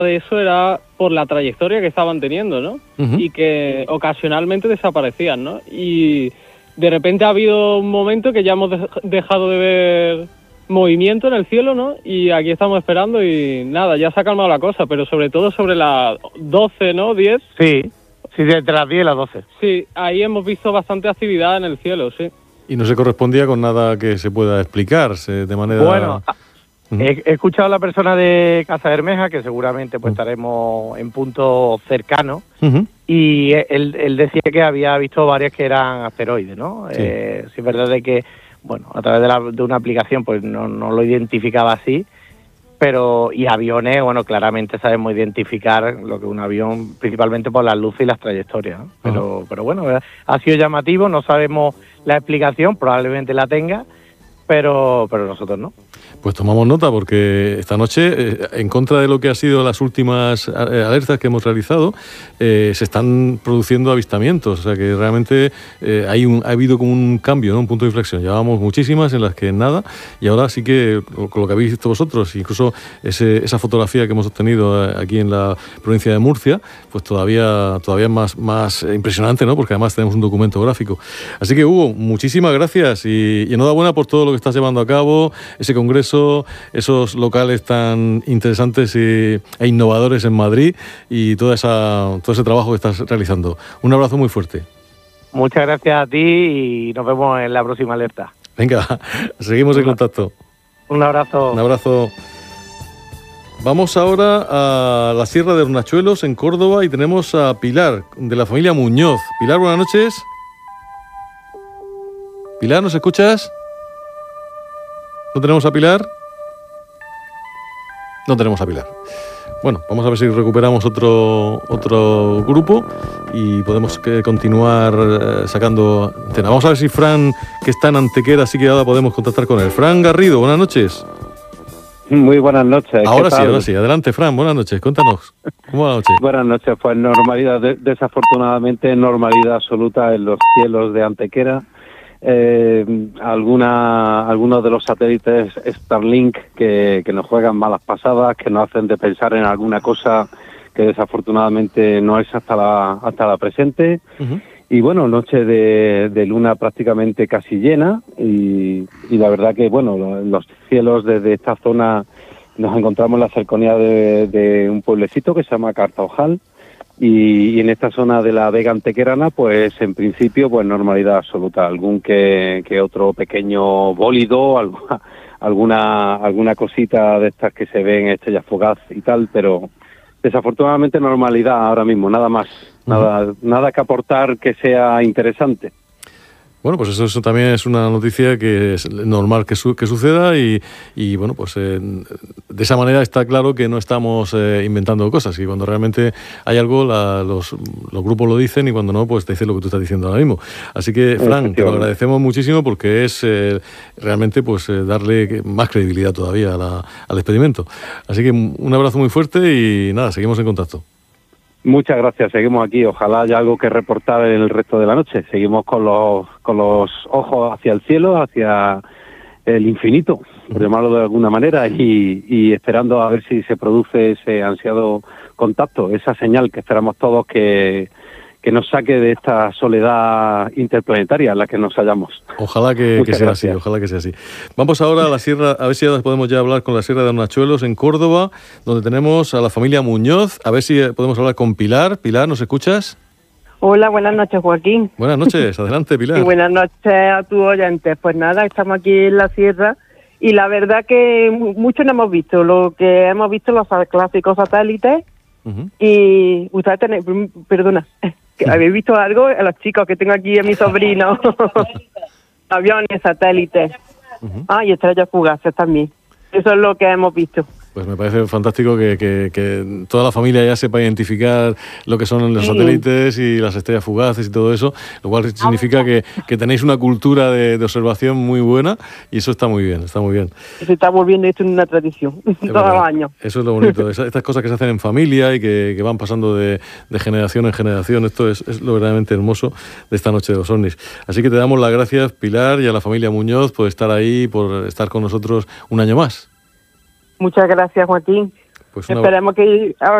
de eso era por la trayectoria que estaban teniendo, ¿no? Y que ocasionalmente desaparecían, ¿no? Y de repente ha habido un momento que ya hemos dejado de ver movimiento en el cielo, ¿no? Y aquí estamos esperando y nada, ya se ha calmado la cosa, pero sobre todo sobre las 12, ¿no? 10. Sí, entre las 10 y las 12. Sí, ahí hemos visto bastante actividad en el cielo, sí. Y no se correspondía con nada que se pueda explicar de manera... Bueno, he escuchado a la persona de Casa Bermeja, que seguramente pues estaremos en punto cercano, y él decía que había visto varias que eran asteroides, ¿no? Sí, es verdad de que, bueno, a través de una aplicación pues no lo identificaba así, pero y aviones, bueno, claramente sabemos identificar lo que es un avión, principalmente por las luces y las trayectorias, ¿no? Pero bueno, ha sido llamativo, no sabemos la explicación, probablemente la tenga, pero nosotros no. Pues tomamos nota porque esta noche, en contra de lo que ha sido las últimas alertas que hemos realizado, se están produciendo avistamientos. O sea que realmente ha habido como un cambio, ¿no? Un punto de inflexión. Llevábamos muchísimas en las que nada, y ahora sí que, con lo que habéis visto vosotros, incluso esa fotografía que hemos obtenido aquí en la provincia de Murcia, pues todavía es más impresionante, ¿no? Porque además tenemos un documento gráfico. Así que, Hugo, muchísimas gracias y enhorabuena por todo lo que estás llevando a cabo, ese congreso, esos locales tan interesantes e innovadores en Madrid y todo ese trabajo que estás realizando. Un abrazo muy fuerte. Muchas gracias a ti y nos vemos en la próxima alerta. Venga, seguimos en contacto. Un abrazo. Un abrazo. Vamos ahora a la Sierra de Hornachuelos, en Córdoba, y tenemos a Pilar, de la familia Muñoz. Pilar, buenas noches. Pilar, ¿nos escuchas? ¿No tenemos a Pilar? No tenemos a Pilar. Bueno, vamos a ver si recuperamos otro grupo y podemos continuar sacando antena. Vamos a ver si Fran, que está en Antequera, sí que ahora podemos contactar con él. Fran Garrido, buenas noches. Muy buenas noches. Ahora sí. Adelante, Fran, buenas noches. Cuéntanos. ¿Cómo va la noche? Buenas noches. Pues normalidad, desafortunadamente normalidad absoluta en los cielos de Antequera. Algunos de los satélites Starlink que nos juegan malas pasadas, que nos hacen de pensar en alguna cosa que desafortunadamente no es hasta la presente. Y bueno, noche de luna prácticamente casi llena y la verdad que bueno, los cielos desde esta zona nos encontramos en la cercanía de un pueblecito que se llama Cartaojal. Y en esta zona de la Vega Antequerana, pues en principio, pues normalidad absoluta. Algún que otro pequeño bólido, alguna cosita de estas que se ven, estrellas fugaz y tal, pero desafortunadamente normalidad ahora mismo, nada más. Nada que aportar que sea interesante. Bueno, pues eso también es una noticia que es normal que suceda y bueno, pues de esa manera está claro que no estamos inventando cosas y cuando realmente hay algo los grupos lo dicen y cuando no, pues te dicen lo que tú estás diciendo ahora mismo. Así que, Fran, te lo agradecemos muchísimo porque es realmente pues darle más credibilidad todavía al experimento. Así que un abrazo muy fuerte y nada, seguimos en contacto. Muchas gracias, seguimos aquí, ojalá haya algo que reportar en el resto de la noche. Seguimos con los ojos hacia el cielo, hacia el infinito, por llamarlo de alguna manera, y esperando a ver si se produce ese ansiado contacto, esa señal que esperamos todos que nos saque de esta soledad interplanetaria en la que nos hallamos. Ojalá que sea así, ojalá que sea así. Vamos ahora a la sierra, a ver si ahora podemos ya hablar con la Sierra de Hornachuelos en Córdoba, donde tenemos a la familia Muñoz, a ver si podemos hablar con Pilar. Pilar, ¿nos escuchas? Hola, buenas noches, Joaquín. Buenas noches, adelante, Pilar. Y buenas noches a tus oyentes. Pues nada, estamos aquí en la sierra y la verdad que mucho no hemos visto. Lo que hemos visto los clásicos satélites y ustedes tenéis, perdona, ¿habéis visto algo? A los chicos que tengo aquí, a mi sobrino. Aviones, satélites. Y estrellas fugaces también. Eso es lo que hemos visto. Pues me parece fantástico que toda la familia ya sepa identificar lo que son los satélites y las estrellas fugaces y todo eso, lo cual significa que tenéis una cultura de observación muy buena y eso está muy bien, está muy bien. Se está volviendo esto en una tradición, todos los años. Eso es lo bonito, estas cosas que se hacen en familia y que van pasando de generación en generación, esto es lo verdaderamente hermoso de esta noche de los ovnis. Así que te damos las gracias, Pilar, y a la familia Muñoz por estar ahí, por estar con nosotros un año más. Muchas gracias, Joaquín. Pues esperemos que